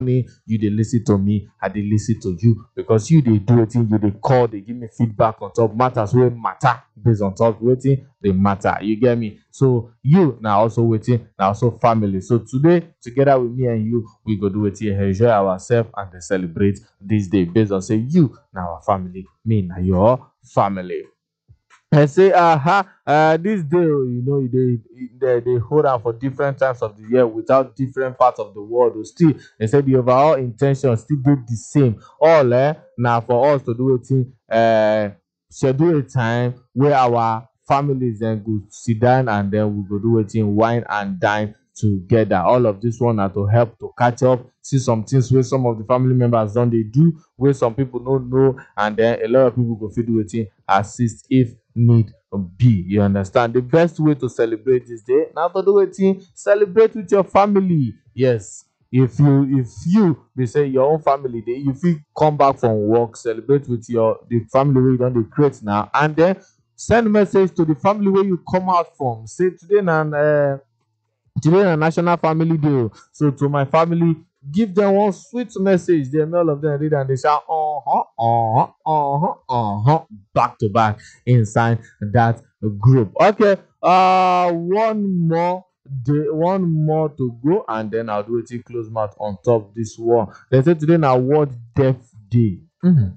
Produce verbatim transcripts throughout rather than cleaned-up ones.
happening, you dey listen to me, I dey listen to you, because you dey do wetin you dey call, dey give me feedback on top matters wey matter based on top wetin dey matter. You get me? So you na also wetin na also family. So today, together with me and you, we go do wetin, enjoy ourselves and dey celebrate this day based on say you na our family, me na your family. I say, aha, uh, this day, oh, you know, they, they they hold am for different times of the year without different parts of the world. Oh, still, they say the overall intention still be the same. All eh, now for us to do it in uh, schedule a time where our families then go sit down and then we go do it in wine and dine together. All of this one are to help to catch up, see some things where some of the family members don't they do, where some people don't know, and then a lot of people go feel do it assist if need be. You understand? The best way to celebrate this day now to do it, celebrate with your family. Yes. If you if you they say your own family, they if you come back from work, celebrate with your the family where you don't create now, and then send message to the family where you come out from. Say today and uh today na National Family Day. So to my family, give them one sweet message. Then all of them read and they shout, uh-huh, uh-huh, uh-huh, uh-huh, back to back inside that group. Okay, uh, one more day, one more to go, and then I'll do it in close mouth on top this one. They say today na World Deaf Day. Mm-hmm.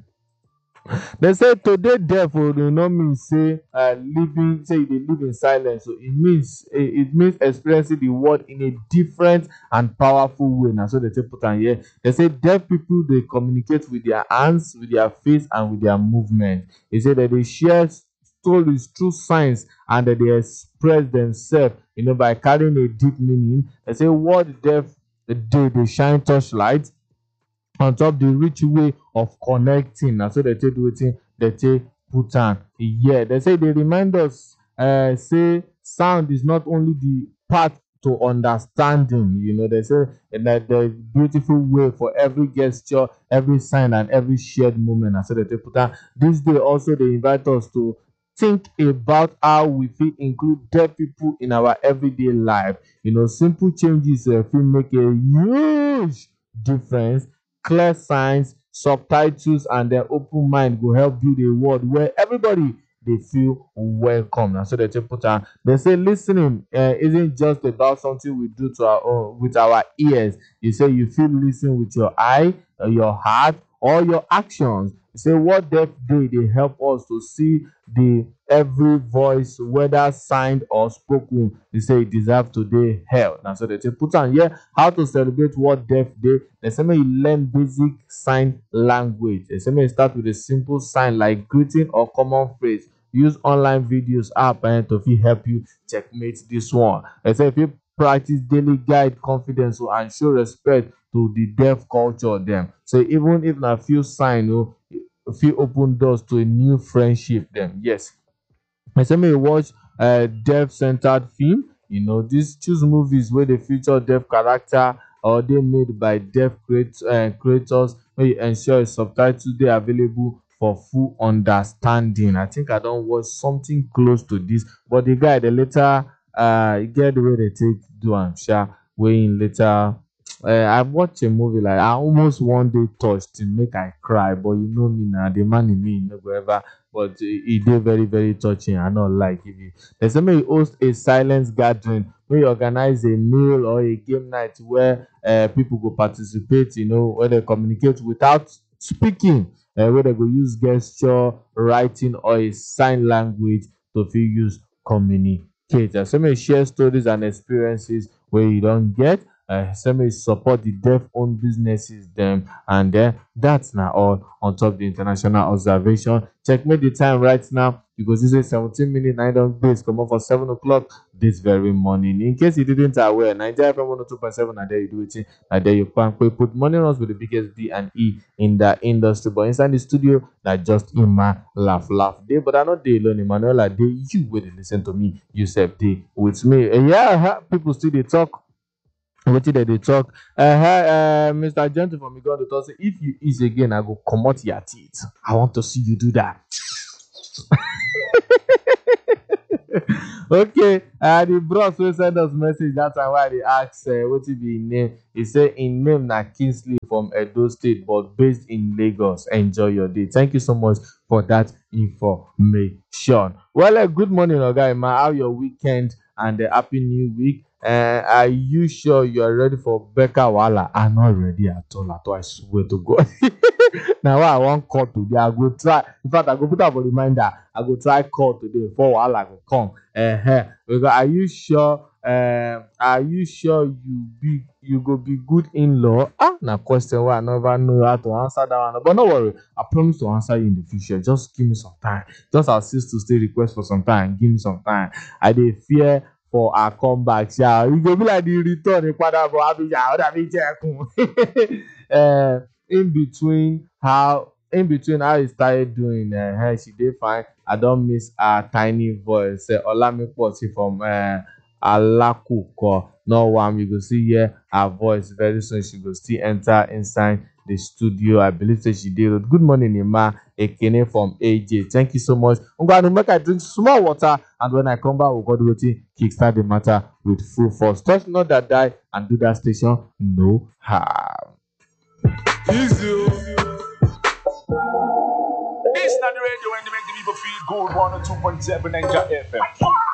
They say today deaf will not mean say uh, living say they live in silence. So it means it, it means experiencing the world in a different and powerful way. Now, so they say put on here. They say deaf people they communicate with their hands, with their face, and with their movement. They say that they share stories through signs and that they express themselves, you know, by carrying a deep meaning. They say World Deaf Day they shine torchlight on top the rich way of connecting. And so they take waiting, they take put on. Yeah, they say they remind us, uh, say sound is not only the path to understanding, you know, they say that the beautiful way for every gesture, every sign, and every shared moment. And so they take put on. This day also they invite us to think about how we feel include deaf people in our everyday life. You know, simple changes uh, will make a huge difference. Clear signs, subtitles, and their open mind will help build a world where everybody they feel welcome. And so they take put on. They say listening uh, isn't just about something we do to our own with our ears. You say you feel listen with your eye, uh, your heart, or your actions. You say what Deaf Day they help us to see the every voice, whether signed or spoken. They say it deserves to be held. And so they say put on here how to celebrate World Deaf Day. They say you learn basic sign language. They say you start with a simple sign like greeting or common phrase. Use online videos app and to help you checkmate this one. They say if you practice daily guide confidence and show respect to the deaf culture them. So even if na few sign, you know, few open doors to a new friendship them. Yes. I say may watch uh deaf centered film. You know, these choose movies where they feature deaf character or they made by deaf create, uh, creators where you ensure subtitles they available for full understanding. I think I don't watch something close to this, but the guy the later uh get the way they take do am sha way in later. Uh, I watched a movie like I almost one day touched to make I cry, but you know me now, the man in me you no go ever. But it did very very touching. I not like if you. There's somebody you host a silence gathering where you organize a meal or a game night where uh, people go participate. You know where they communicate without speaking, uh, where they go use gesture, writing, or a sign language to feel use communicate. And some may share stories and experiences where you don't get. Uh, some may support the deaf-owned businesses them, and then that's not all on top of the international observation. Checkmate the time right now because this is seventeen minutes nine don't base come up for seven o'clock this very morning. In case you didn't aware, Nigeria F M one oh two point seven and there you do it. And there you can put money runs with the biggest D and E in the industry. But inside the studio, that just in my laugh laugh day. But I not day alone, Emmanuel. Day you will listen to me. You said day with me. And yeah, people still they talk. Wetin dem dey talk? Uh, uh, Mister Gentle from Igor talk say if you eat again, I go comot your teeth. I want to see you do that. Okay, uh, the bros will send us message that time why they ask uh, what be him name. He say in name na Kingsley from Edo State, but based in Lagos. Enjoy your day. Thank you so much for that information. Well, uh, good morning, Oga Emma. How your weekend and a happy new week. Uh, are you sure you are ready for Becca Wala? I'm not ready at all. At all. I swear to God. Now I want call today. I go try. In fact, I go put up a reminder. I go try call today before Wala go come. Uh-huh. Because are you sure? Um, are you sure you be you go be good in law? Ah, na question why I never know how to answer that one. But no worry, I promise to answer you in the future. Just give me some time. Just assist to stay request for some time. Give me some time. I dey fear for our comeback. Yeah, you go be like the return in Padà bọ̀ Abidjan. Ọ̀dà mi jẹ́ ẹkùn. Uh, in between how in between how he started doing uh, she dey fine. I don miss her tiny voice. Uh, Olamiposi from uh, Alakuko. No one you go see hear her voice very soon. She go still enter inside the studio. I believe say she did. Good morning, Ima Ekene from A J. Thank you so much. I'm going to make I drink small water, and when I come back, we'll go to wetin kickstart the matter with full force. Touch not that die and do that station no harm. Easy. This is not the radio when they make the people feel good. one oh two point seven Ninja F M.